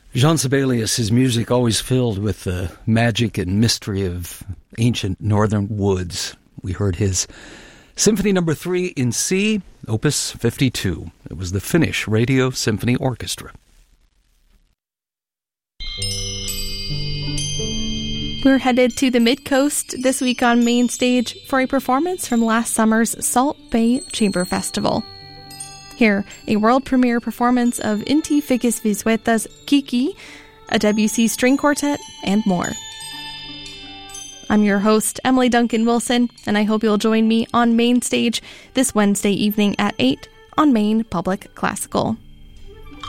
Jean Sibelius' music always filled with the magic and mystery of ancient northern woods. We heard his Symphony No. 3 in C, Opus 52. It was the Finnish Radio Symphony Orchestra. We're headed to the Mid-Coast this week on Main Stage for a performance from last summer's Salt Bay Chamber Festival. Here, a world premiere performance of Inti Ficis Visueta's Kiki, a Debussy string quartet, and more. I'm your host, Emily Duncan Wilson, and I hope you'll join me on Main Stage this Wednesday evening at 8 on Maine Public Classical.